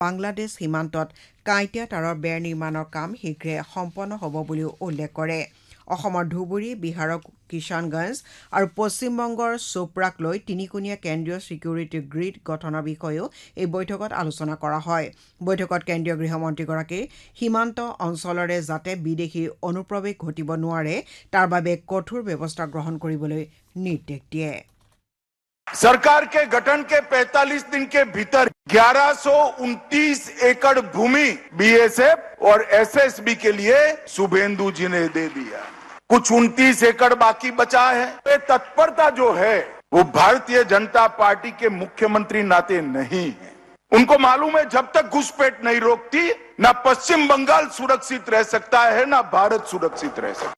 বাংলাদেশ সীমান্তত কাঁইটীয়া তাঁৰৰ বেৰ নিৰ্মাণৰ কাম শীঘ্ৰে সম্পন্ন হ'ব বুলিও উল্লেখ কৰে। অসমৰ ধুবুৰী, বিহাৰৰ কিষাণগঞ্জ আৰু পশ্চিমবংগৰ চোপৰাক লৈ তিনিকোণীয়া কেন্দ্ৰীয় ছিকিউৰিটি গ্ৰিড গঠনৰ বিষয়েও এই বৈঠকত আলোচনা কৰা হয়। বৈঠকত কেন্দ্ৰীয় গৃহমন্ত্ৰীগৰাকীৰ সীমান্ত অঞ্চলৰে যাতে বিদেশীৰ অনুপ্ৰৱেশ ঘটিব নোৱাৰে তাৰ বাবে কঠোৰ ব্যৱস্থা গ্ৰহণ কৰিবলৈ নিৰ্দেশ দিয়ে। सरकार के गठन के 45 दिन के भीतर 1129 एकड़ भूमि बीएसएफ और एसएसबी के लिए शुभेंदु जी ने दे दिया। कुछ 29 एकड़ बाकी बचा है। ये तत्परता जो है वो भारतीय जनता पार्टी के मुख्यमंत्री नाते नहीं है। उनको मालूम है जब तक घुसपैठ नहीं रोकती ना पश्चिम बंगाल सुरक्षित रह सकता है ना भारत सुरक्षित रह सकता है।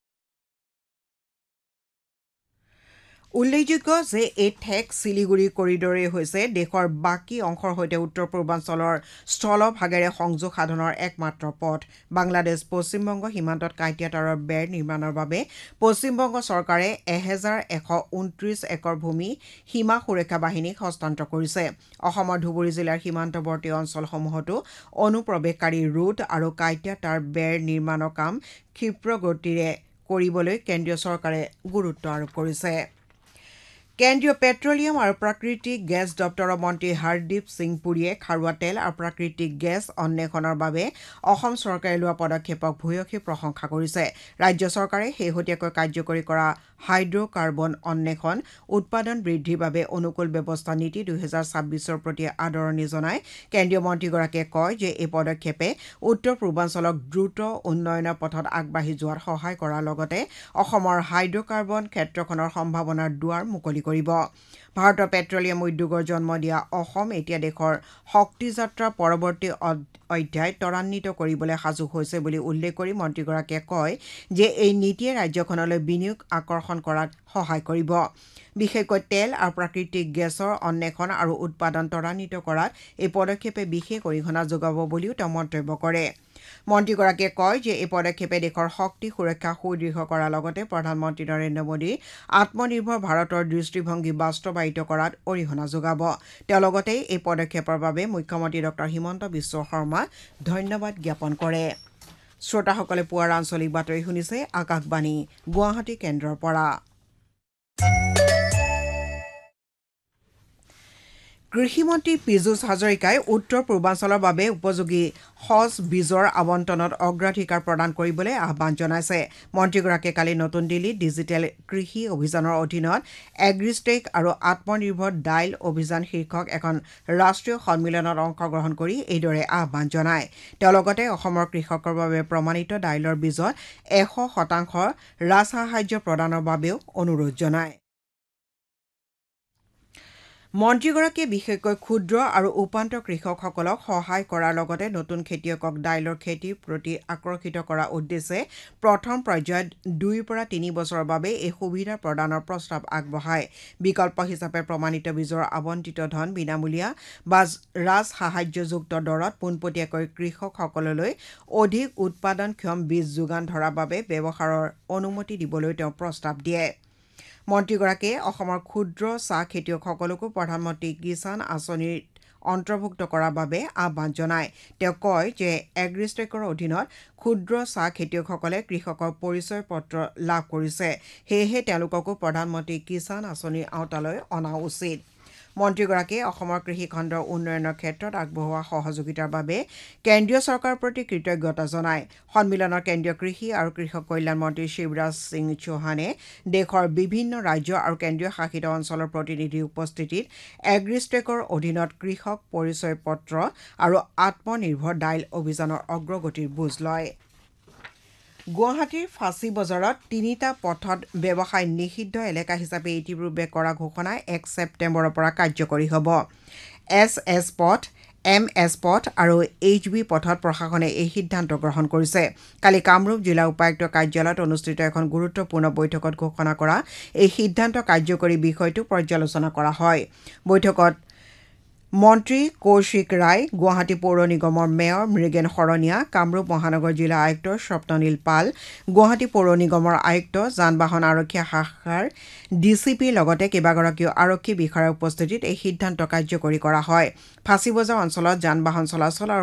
উল্লেখযোগ্য যে এই ঠেক শিলিগুৰি কৰিডৰে হৈছে দেশৰ বাকী অংশৰ সৈতে উত্তৰ পূৰ্বাঞ্চলৰ স্থলভাগেৰে সংযোগ সাধনৰ একমাত্ৰ পথ। বাংলাদেশ পশ্চিমবংগ সীমান্তত কাঁইটীয়া তাঁৰৰ বেৰ নিৰ্মাণৰ বাবে পশ্চিমবংগ চৰকাৰে 1129 একৰ ভূমি সীমা সুৰক্ষা বাহিনীক হস্তান্তৰ কৰিছে। অসমৰ ধুবুৰী জিলাৰ সীমান্তৱৰ্তী অঞ্চলসমূহতো অনুপ্ৰৱেশকাৰী ৰোড আৰু কাঁইটীয়া তাঁৰ বেৰ নিৰ্মাণৰ কাম ক্ষীপ্ৰ গতিৰে কৰিবলৈ কেন্দ্ৰীয় চৰকাৰে গুৰুত্ব আৰোপ কৰিছে। কেন্দ্ৰীয় পেট্ৰলিয়াম আৰু প্ৰাকৃতিক গেছ দপ্তৰৰ মন্ত্ৰী হৰদীপ সিং পুৰীয়ে খাৰুৱা তেল আৰু প্ৰাকৃতিক গেছ অন্বেষণৰ বাবে অসম চৰকাৰে লোৱা পদক্ষেপক ভূয়সী প্ৰশংসা কৰিছে। ৰাজ্য চৰকাৰে শেহতীয়াকৈ কাৰ্যকৰী কৰা হাইড্ৰ'কাৰ্বন অন্বেষণ উৎপাদন বৃদ্ধিৰ বাবে অনুকূল ব্যৱস্থা নীতি 2026ৰ প্ৰতি আদৰণি জনাই কেন্দ্ৰীয় মন্ত্ৰীগৰাকীয়ে কয় যে এই পদক্ষেপে উত্তৰ পূৰ্বাঞ্চলক দ্ৰুত উন্নয়নৰ পথত আগবাঢ়ি যোৱাত সহায় কৰাৰ লগতে অসমৰ হাইড্ৰ'কাৰ্বন ক্ষেত্ৰখনৰ সম্ভাৱনাৰ দুৱাৰ মুকলি কৰিব। ভাৰতৰ পেট্ৰলিয়াম উদ্যোগৰ জন্ম দিয়া অসম এতিয়া দেশৰ শক্তি যাত্ৰাৰ পৰৱৰ্তী অধ্যায় ত্বৰান্বিত কৰিবলৈ সাজু হৈছে বুলি উল্লেখ কৰি মন্ত্ৰীগৰাকীয়ে কয় যে এই নীতিয়ে ৰাজ্যখনলৈ বিনিয়োগ আকৰ্ষণ কৰাত সহায় কৰিব। বিশেষকৈ তেল আৰু প্ৰাকৃতিক গেছৰ অন্বেষণ আৰু উৎপাদন ত্বৰান্বিত কৰাত এই পদক্ষেপে বিশেষ অৰিহণা যোগাব বুলিও তেওঁ মন্তব্য কৰে। মন্ত্ৰীগৰাকীয়ে কয় যে এই পদক্ষেপে দেশৰ শক্তি সুৰক্ষা সুদৃঢ় কৰাৰ লগতে প্ৰধানমন্ত্ৰী নৰেন্দ্ৰ মোদীৰ আত্মনিৰ্ভৰ ভাৰতৰ দৃষ্টিভংগী বাস্তৱায়িত কৰাত অৰিহণা যোগাব। তেওঁ লগতে এই পদক্ষেপৰ বাবে মুখ্যমন্ত্ৰী ডঃ হিমন্ত বিশ্ব শৰ্মাক ধন্যবাদ জ্ঞাপন কৰে। শ্ৰোতাসকলে পুৱাৰ আঞ্চলিক বাতৰি শুনিছে আকাশবাণী গুৱাহাটী কেন্দ্ৰৰ পৰা। কৃষিমন্ত্ৰী পীযুষ হাজৰিকাই উত্তৰ পূৰ্বাঞ্চলৰ বাবে উপযোগী সঁচ বীজৰ আবণ্টনত অগ্ৰাধিকাৰ প্ৰদান কৰিবলৈ আহ্বান জনাইছে। মন্ত্ৰীগৰাকীয়ে কালি নতুন দিল্লীত ডিজিটেল কৃষি অভিযানৰ অধীনত এগ্ৰিষ্টেক আৰু আত্মনিৰ্ভৰ দাইল অভিযান শীৰ্ষক এখন ৰাষ্ট্ৰীয় সন্মিলনত অংশগ্ৰহণ কৰি এইদৰে আহ্বান জনায়। তেওঁ লগতে অসমৰ কৃষকৰ বাবে প্ৰমাণিত দাইলৰ বীজত 100% ৰাজসাহায্য প্ৰদানৰ বাবেও অনুৰোধ জনায়। মন্ত্ৰীগৰাকীয়ে বিশেষকৈ ক্ষুদ্ৰ আৰু উপান্ত কৃষকসকলক সহায় কৰাৰ লগতে নতুন খেতিয়কক দাইলৰ খেতিৰ প্ৰতি আকৰ্ষিত কৰাৰ উদ্দেশ্যে প্ৰথম পৰ্যায়ত 2 পৰা 3 বছৰৰ বাবে এই সুবিধা প্ৰদানৰ প্ৰস্তাৱ আগবঢ়ায়। বিকল্প হিচাপে প্ৰমাণিত বীজৰ আবণ্টিত ধন বিনামূলীয়া বা ৰাজসাহায্যযুক্ত দৰত পোনপটীয়াকৈ কৃষকসকললৈ অধিক উৎপাদনক্ষম বীজ যোগান ধৰাৰ বাবে ব্যৱহাৰৰ অনুমতি দিবলৈ তেওঁ প্ৰস্তাৱ দিয়ে। মন্ত্ৰীগৰাকীয়ে অসমৰ ক্ষুদ্ৰ চাহ খেতিয়কসকলকো প্ৰধানমন্ত্ৰী কিষাণ আঁচনিৰ অন্তৰ্ভুক্ত কৰাৰ বাবে আহ্বান জনায়। তেওঁ কয় যে এগ্ৰিষ্টেকৰ অধীনত ক্ষুদ্ৰ চাহ খেতিয়কসকলে কৃষকৰ পৰিচয় পত্ৰ লাভ কৰিছে, সেয়েহে তেওঁলোককো প্ৰধানমন্ত্ৰী কিষাণ আঁচনিৰ আওতালৈ অনা উচিত। মন্ত্ৰীগৰাকীয়ে অসমৰ কৃষিখণ্ডৰ উন্নয়নৰ ক্ষেত্ৰত আগবঢ়োৱা সহযোগিতাৰ বাবে কেন্দ্ৰীয় চৰকাৰৰ প্ৰতি কৃতজ্ঞতা জনায়। সন্মিলনৰ কেন্দ্ৰীয় কৃষি আৰু কৃষক কল্যাণ মন্ত্ৰী শিৱৰাজ সিং চৌহানে দেশৰ বিভিন্ন ৰাজ্য আৰু কেন্দ্ৰীয় শাসিত অঞ্চলৰ প্ৰতিনিধিৰ উপস্থিতিত এগ্ৰিষ্টেকৰ অধীনত কৃষক পৰিচয় পত্ৰ আৰু আত্মনিৰ্ভৰ দাইল অভিযানৰ অগ্ৰগতিৰ বুজ লয়। গুৱাহাটীৰ ফাঁচী বজাৰত 3টা পথত ব্যৱসায় নিষিদ্ধ এলেকা হিচাপে ইতিপূৰ্বে কৰা ঘোষণা 1 ছেপ্টেম্বৰৰ পৰা কাৰ্যকৰী হ'ব। SS পথ, MS পথ আৰু HB পথত প্ৰশাসনে এই সিদ্ধান্ত গ্ৰহণ কৰিছে। কালি কামৰূপ জিলা উপায়ুক্ত কাৰ্যালয়ত অনুষ্ঠিত এখন গুৰুত্বপূৰ্ণ বৈঠকত ঘোষণা কৰা এই সিদ্ধান্ত কাৰ্যকৰী বিষয়টো পৰ্যালোচনা কৰা হয়। বৈঠকত মন্ত্ৰী কৌশিক ৰায়, গুৱাহাটী পৌৰ নিগমৰ মেয়ৰ মৃগেন শৰণীয়া, কামৰূপ মহানগৰ জিলা আয়ুক্ত স্বপ্ননীল পাল, গুৱাহাটী পৌৰ নিগমৰ আয়ুক্ত, যান বাহন আৰক্ষী শাখাৰ ডিচিপিৰ লগতে কেইবাগৰাকীও আৰক্ষী বিষয়াৰ উপস্থিতিত এই সিদ্ধান্ত কাৰ্যকৰী কৰা হয়। ফাঁচী বজাৰ অঞ্চলত যান বাহন চলাচল আৰু